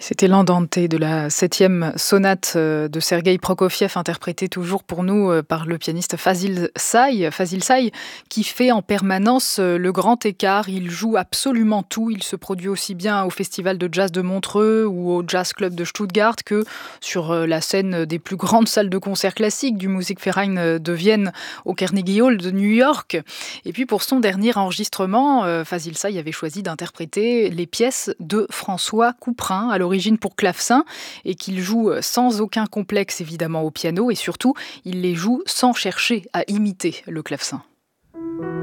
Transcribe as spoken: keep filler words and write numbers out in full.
C'était l'Andante de la septième sonate euh, de Sergueï Prokofiev, interprétée toujours pour nous euh, par le pianiste Fazil Say. Fazil Say qui fait en permanence euh, le grand écart. Il joue absolument tout. Il se produit aussi bien au Festival de jazz de Montreux ou au Jazz Club de Stuttgart que sur euh, la scène des plus grandes salles de concert classiques du Musikverein de Vienne au Carnegie Hall de New York. Et puis pour son dernier enregistrement, euh, Fazil Say avait choisi d'interpréter les pièces de François Couperin, à l'origine pour clavecin, et qu'il joue sans aucun complexe évidemment au piano, et surtout il les joue sans chercher à imiter le clavecin.